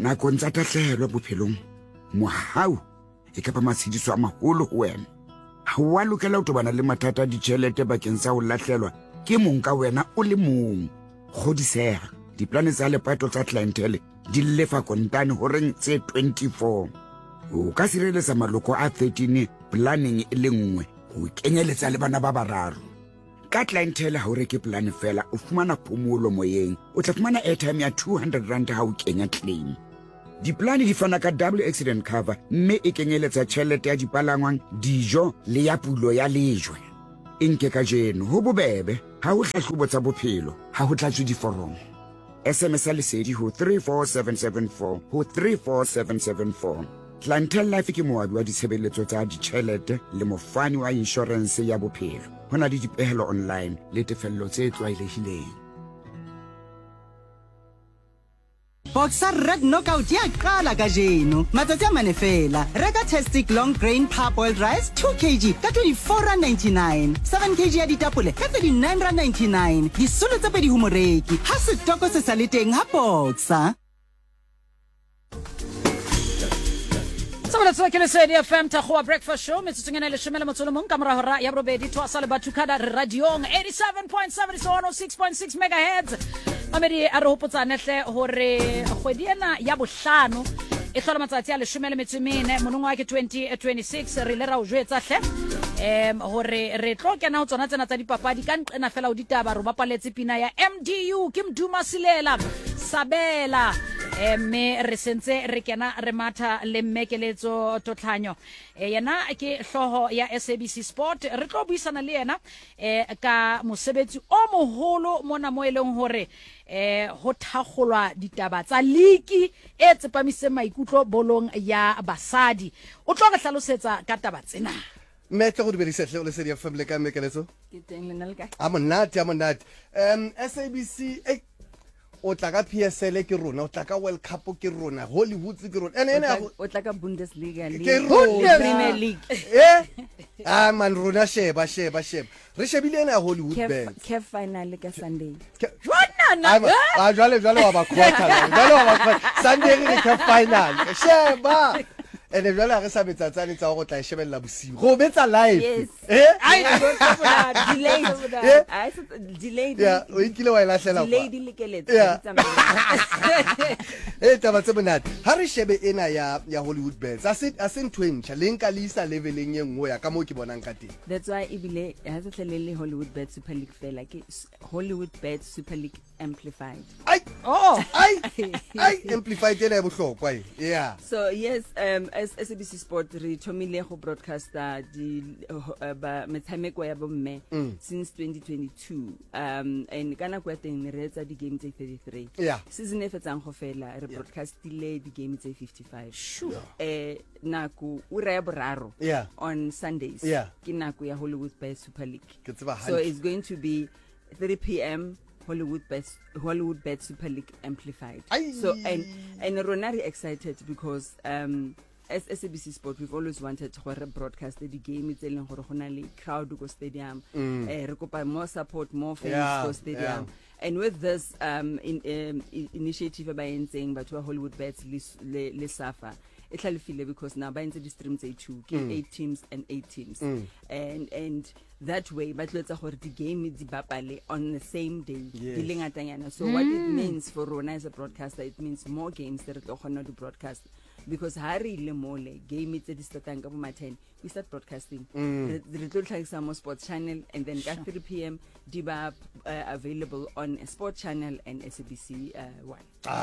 nakong tsa tatlhehelo bophelong mohau e ka ba matshediso a maholo ho wena ha wa lokela ho tobana le mathata a ditjhelete bakeng sa ho lahlelwa ke mong ka wena o le mong kgodiseha diplane tsa lepato tsa clientele di lefa kontane horeng tse 24 o ka sireletsa maloko a 13 planning e le nngwe ho kenyeletsa le bana ba bararo ka clientele ha o reke plan fela o fumana phomolo moyeng o tla fumana airtime ya 200 rand ha o kenya claim diplane di fana ka double accident cover mme e kenyeletsa tjhelete ya dipalangwang dijo le ya pulo ya lejwe nke ka jeno ho bobebe ha ho hlahlobo tsa bophelo ha ho tlatswe diforomo SMS lesedi ho 34774 ho 34774 Clientele Life ke moabi wa ditshebeletso tsa ditjhelete le mofani wa insurance ya bophelo hona le dipehelo online le tefello tse tlwaelehileng Boxer Red Knockout ya qala kajeno matsatsi a mane fela reka Tastic Long Grain Parboiled Rice 2 kg ka 24.99 7 kg ya ditapole ka 39.99 disolo tse pedi ho moreki ha setoko se sa le teng ha Boxer Let's look at the FM Tahoa Breakfast Show. Mr. Tungene Shimela Motsolomon, Camera Hora, Yabrobedi, Twasale Batukada, Radion, 87.7, so 106.6 megahertz. Amedi Aropota Nete, Hore, Hodiana, Yabushano, Ecola Matzatia, Shimela Mitsumine, Mununga 2026, Rilera Ujueta, Hore, Retro, can out on Nathan Papa, the Kan and a fellow Ditaba, Rubapa Letipina, MDU, Kim Duma Silela, Sabela. Me resense re kena re matha le mmekeletso totlhanyo yena ke hloho ya SABC Sport re tlo buisana le yena ka mosebetsi o moholo mona mo eleng hore ho thagolwa ditaba tsa league e tsepamiseng maikutlo bolong ya basadi o tlo re hlalosetsa ka taba tsena Metlo go diberesetle o le sedia family ka mmekeletso ke teng le nna le ka amonate SABC o tla ka PSL ke rona o tla ka World Cup ke rona Hollywood ke rona ene o tla ka Bundesliga le Premier League man rona sheba re shebile ena Hollywood bet ke final ka Sunday jwale wa ba quarter Sunday ke final sheba ene jwale re sa betsa tsane tsa go tla shebella bosigo go betsa live delayed o ikile wa ilahlela delayed lekeletso taba tse monate ha re shebe ena ya Hollywood bets asin 20 le nka lisa leveleng ye nngwe ya ka mo ke bonang ka teng that's why ibile ha se tlelele Hollywood bet Super League fela ke Hollywood bet Super League amplified ai amplified ena e bohlokwa yeah so yes as SABC Sport re thomile go broadcaster di metshameko ya bomme since 2022 and kana kwa teng re etsa di game tse 33 yeah season e fetsang go fela re broadcastile di game tse 55 sure naku ura ya boraro on Sundays ke naku ya Hollywood by Super League so it's going to be 3 p.m. Hollywood bet Super League amplified. So and Ronari excited because as SABC Sport we've always wanted to broadcast the game it's in Horonali crowd go stadium rekopa more support more fans go stadium and with this initiative by saying but Hollywood bets le safa it feel because now by the streams 8 teams and 8 teams and that way but let's say the game is bapale on the same day so what it means for Rona as a broadcaster it means more games that are going to broadcast because Harry le mole game it's the starting ka bo 10 we start broadcasting the total some sports channel and then at 3 p.m. diba available on a sport channel and SABC 1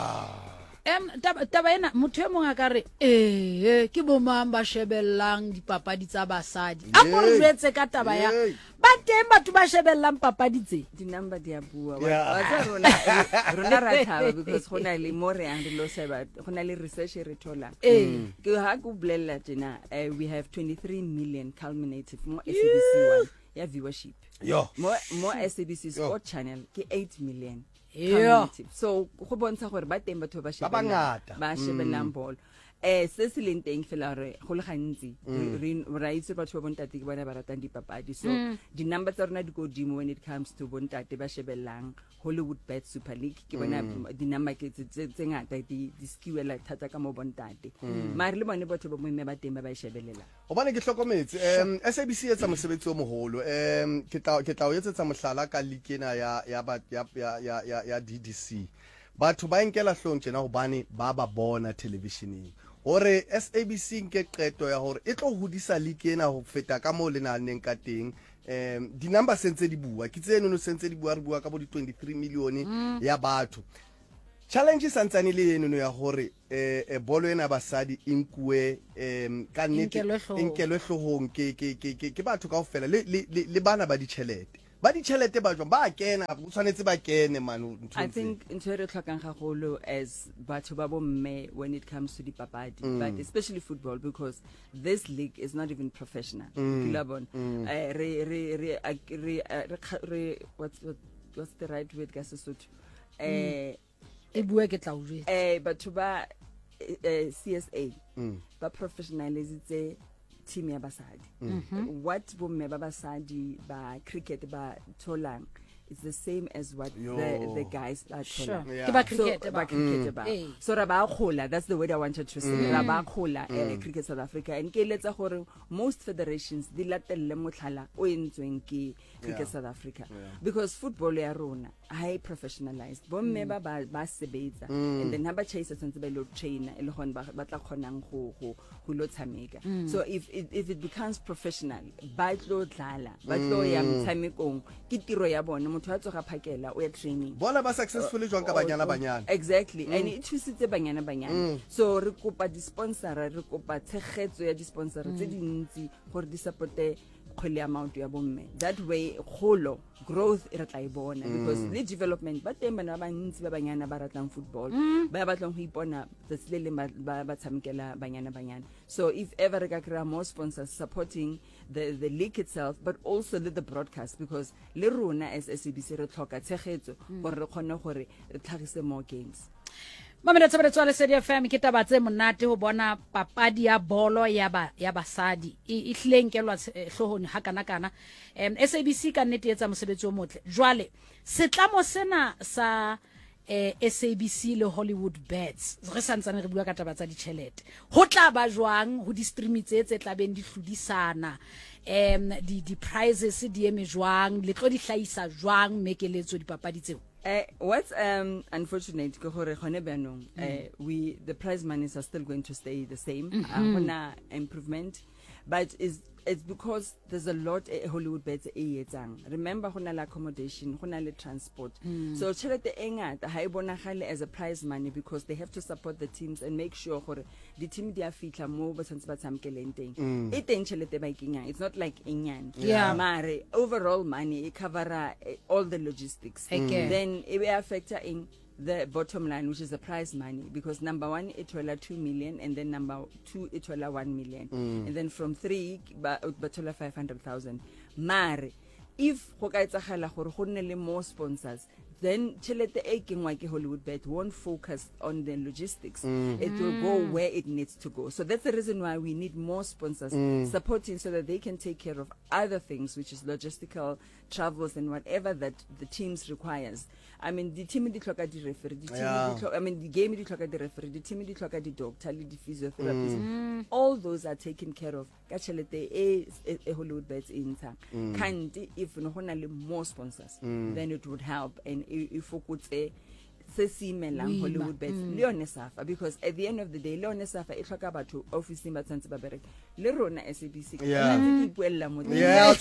taba ena motho e mong a ka re ke bo mang ba shebellang dipapadi tsa basadi a go re jwetse ka taba ya ba teng batho ba shebellang papadi tse di number di a bua wa tsa rona ra thaba because gona le more and lo seba gona le research re thola ke ha go blella tena we have 23 million culminated more SABC 1 ya viewership more SABC Sport channel ke 8 million so go bontsha gore ba teng batho ba shebellang ball se se leng teng fela re go le gantsi re itse batho ba bontate ke bona ba ratang dipapadi, so di number tsa rona di godimo when it comes to bontate ba shebellang Hollywood Bet Super League ke bona di number ke tse ngata di skiwela thata ka mo bontate mare le bone batho ba momme ba teng ba ba shebelela o bane ke hlokometse SABC etsa mosebetsi o moholo ke tla o etsetsa mohlala ka league ya DDC batho ba nkela hlong tjena hobane ba bona televisioneng hore SABC nke qeto ya hore e tlo hodisa league ena ho feta ka mo lenaneng ka teng di number sentse di bua ke tseno no sentse di bua re bua ka bo di 23 milione ya batho challenge santsane le eno ya hore bolo ena basadi inkwe ka nnete inkelwe hlohong ke batho kaofela le bana ba ditjhelete ba ditjhelete ba jwa ba kena go tshwanetse ba kene man. I think into re tlhokang gagolo as batho ba bomme when it comes to dipapadi but especially football because this league is not even professional. Kilabon what's the right word ka Sesotho e bua ke tla o jwetsa batho ba CSA ba professionalize team ya basadi what bomme ba basadi ba cricket ba tholang it's the same as what the guys are tholang so ra ba khola that's the word I wanted to say ra ba khola cricket South Africa and ke letsa gore most federations di latelle motlhala o entsweng ke cricket South Africa because football ya rona high professionalized bomme ba sebetsa and then haba chase sentse ba lo trainer e le gone ba tla khonang go lo tshameka so if it becomes professional ba tlo dlala ba tlo ya mtshamekong ke tiro ya bona motho a tsoga phakela o ya training bona ba successfully jwang ka banyana exactly and it thusitse banyana so re kopa di sponsor re kopa tshegetso ya di sponsor tse dintsi gore di supporte khole amount ya bomme that way kholo growth e re tla ibona because le development ba teng bana ba ntsi ba banyana ba ratlang football ba batlang go ipona tsetsilele ba tshamekela banyana so if ever ka kra more sponsors supporting the league itself but also the broadcast because le rona as SABC re tlhoka tshegetso gore re khone gore re tlhagise more games. Mamela tsebetso le Lesedi FM ke taba tse monate ho bona papadi ya bolo ya basadi e hlileng kelwa hlohong hakana SABC ka nnete etsa mosebetsi o motle jwale setlamo sena sa SABC le Hollywood Bets re santsane re bua ka taba tsa ditjhelete ho tla ba jwang ho di stream tse tla beng di hludisana di prizes di eme jwang le tlo di hlaisa jwang mekeletso dipapadi tseo. What's unfortunate ke gore gone banong the prize monies are still going to stay the same hona improvement but it's because there's a lot Hollywood Bets e etsang remember hona la accommodation hona le transport so chelete engata ha ibonagale as a prize money because they have to support the teams and make sure gore the team dia fitla mo ba tsantse ba tshamkeleng teng e teng chelete ba ikenya it's not like enyan mare overall money e cover all the logistics then it will factor in the bottom line which is the prize money because number 1 it will 2 million and then number 2 it will 1 million and then from 3 but 500,000 mare if go ka etsagala gore go nne le more sponsors then chelete e kengwa ke Hollywood Bet won't focus on the logistics it will go where it needs to go so that's the reason why we need more sponsors supporting so that they can take care of other things which is logistical travels and whatever that the teams requires. I mean the team di tlhoka di referee the game di tlhoka di referee the team di tlhoka di doctor le di physiotherapists all those are taken care of ka chelete e Hollywood Bet inta kanti if no hona le more sponsors then it would help and if okutse se simelang Hollywood Bet Leone Safa because at the end of the day Leone Safa e tlhoka batho office ba tsantse ba bereka le rona SABC ke ipuella mo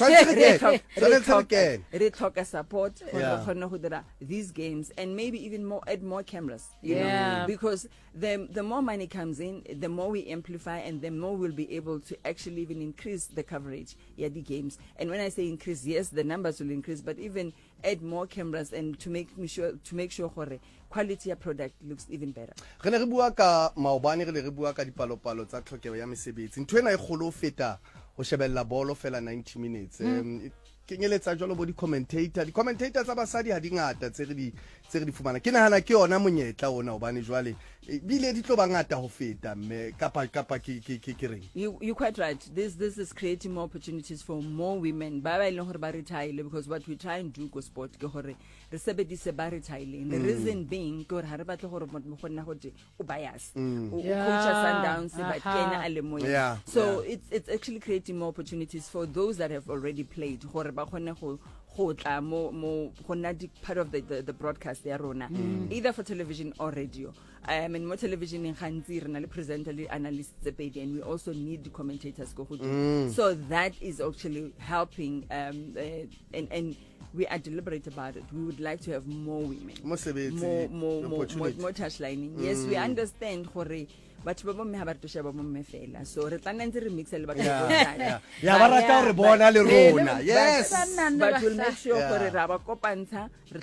re tlhoka support re khona go dira these games and maybe even more add more cameras you know because the more money comes in the more we amplify and the more we'll be able to actually even increase the coverage the games and when I say increase yes the numbers will increase but even add more cameras and to make sure gore quality of product looks even better. Re ne re bua ka maobane re bua ka dipalopalo tsa tlhokego ya mesebetsi ntwena e kholo feta go shebella bolo fela 90 minutes kenyeletsa jwalo bo di-commentator tsa basadi ha di ngata tse re di fumana ke nahana ke yona monyetla ona hobane jwale bile di tlo ba ngata ho feta mme kapa ke reng. You quite right. This is creating more opportunities for more women ba ba ileng hore ba retire, because what we try and do go sport ke hore re sebedise ba retiring. The reason being ke hore ha re batle hore mo gonna go o bias o coach Sundowns ba kena a le moya. So it's actually creating more opportunities for those that have already played hore ba khone go tla mo part of the broadcast ya rona, either for television or radio. I mean, more television in Khanzi, re na le presenter le analysts tse pedi, and we also need the commentators go so that is actually helping and we are deliberate about it. We would like to have more women, more touchlining. Yes, we understand hore batho ba bomme ha ba re ba bomme fela, so re tla ntse re mixe le batho ba ya ba rata re bona le rona. Yes, but we'll make sure hore ra ba kopantsha re